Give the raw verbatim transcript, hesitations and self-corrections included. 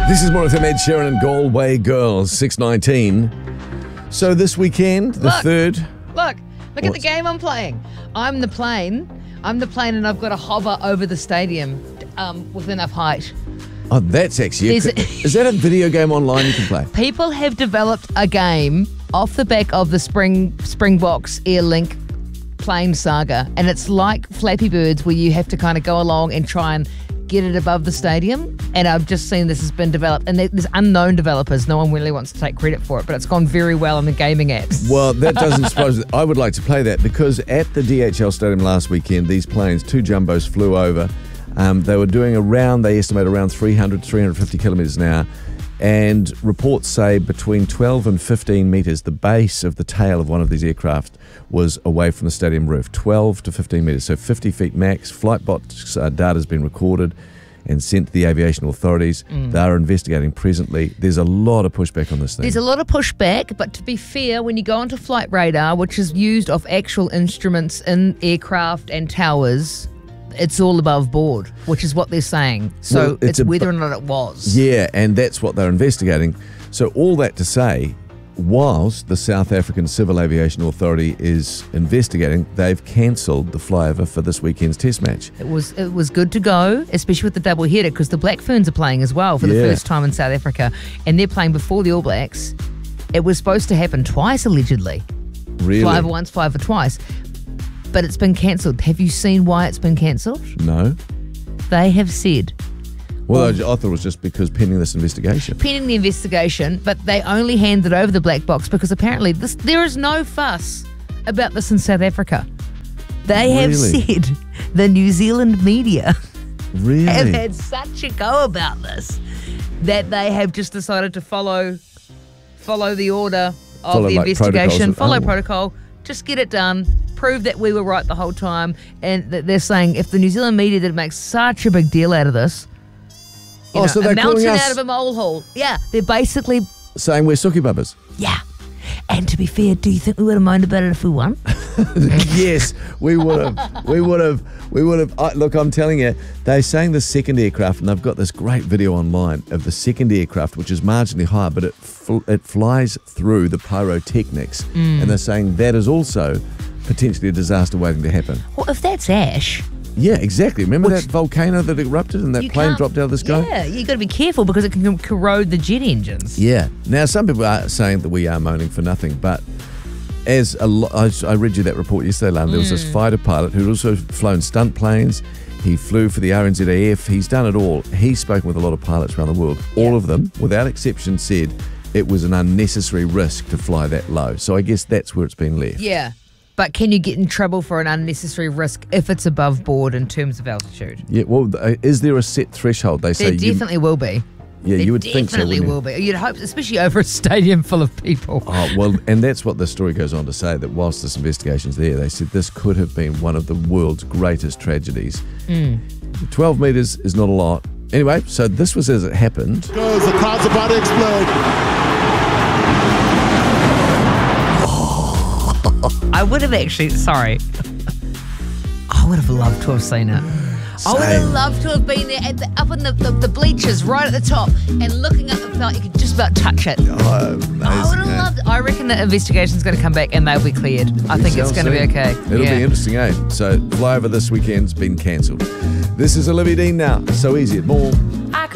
This is more of Ed Sheeran and Galway Girls, six nineteen. So this weekend, the Look, third... Look, look at the game I'm playing. I'm the plane. I'm the plane and I've got to hover over the stadium um, with enough height. Oh, that's actually... A, There's a- is that a video game online you can play? People have developed a game off the back of the Spring Springboks Airlink plane saga, and it's like Flappy Birds where you have to kind of go along and try and get it above the stadium. And I've just seen this has been developed, and there's unknown developers. No one really wants to take credit for it, but it's gone very well in the gaming apps. Well, that doesn't surprise me. I would like to play that because at the D H L Stadium last weekend, these planes, two jumbos, flew over. Um, they were doing around, they estimate around three hundred, three hundred fifty kilometres an hour. And reports say between twelve and fifteen metres, the base of the tail of one of these aircraft was away from the stadium roof. twelve to fifteen metres, so fifty feet max. Flightbots uh, data has been recorded and sent to the aviation authorities. Mm. They are investigating presently. There's a lot of pushback on this thing. There's a lot of pushback, but to be fair, when you go onto flight radar, which is used off actual instruments in aircraft and towers, it's all above board, which is what they're saying. So Well, it's it's, a- whether or not it was. Yeah, and that's what they're investigating. So all that to say, whilst the South African Civil Aviation Authority is investigating, they've cancelled the flyover for this weekend's test match. It was it was good to go, especially with the double header, because the Black Ferns are playing as well for the Yeah. first time in South Africa, and they're playing before the All Blacks. It was supposed to happen twice, allegedly. Really? Flyover once, flyover twice. But it's been cancelled. Have you seen why it's been cancelled? No? They have said, Well, I, I thought it was just because pending this investigation. pending the investigation, but they only handed over the black box because apparently this, there is no fuss about this in South Africa. They have Really? said the New Zealand media Really? have had such a go about this that they have just decided to follow follow the order of Follow, the like, protocols investigation, and- follow oh. protocol, just get it done, prove that we were right the whole time. And that they're saying if the New Zealand media did make such a big deal out of this, you Oh, know, so a they're calling mountain us- out of a molehill. Yeah, they're basically, Saying we're sookie bubbers. yeah. And to be fair, do you think we would have moaned about it if we won? Yes, we would have. We would have. We would have. Uh, look, I'm telling you, they're saying the second aircraft, and they've got this great video online of the second aircraft, which is marginally higher, but it fl- it flies through the pyrotechnics, and they're saying that is also potentially a disaster waiting to happen. Well, if that's ash, Yeah, exactly. Remember Which- that volcano that erupted and that you plane can't- dropped out of the sky? Yeah, you got to be careful because it can corrode the jet engines. Yeah. Now, some people are saying that we are moaning for nothing, but as a lo- I, I read you that report yesterday, Lam, there was this fighter pilot who'd also flown stunt planes. He flew for the R N Z A F. He's done it all. He's spoken with a lot of pilots around the world. All Yeah. of them, without exception, said it was an unnecessary risk to fly that low. So I guess that's where it's been left. Yeah. But can you get in trouble for an unnecessary risk if it's above board in terms of altitude? Yeah. Well, uh, is there a set threshold? They say There you, definitely will be. yeah, There you would think so. definitely wouldn't you? will be. You'd hope, especially over a stadium full of people. Oh, well, and that's what the story goes on to say, that whilst this investigation's there, they said this could have been one of the world's greatest tragedies. Mm. twelve metres is not a lot. Anyway, so this was as it happened. Goes, the crowd's about to explode. I would have actually, sorry. I would have loved to have seen it. I would have Same. loved to have been there at the, up in the, the, the bleachers right at the top and looking up and felt you could just about touch it. Oh, amazing. I would have eh? loved it. I reckon the investigation's going to come back and they'll be cleared. I We think it's shall going to be see. okay. It'll Yeah. be interesting, eh? So, flyover this weekend's been cancelled. This is Olivia Dean now. So easy at More.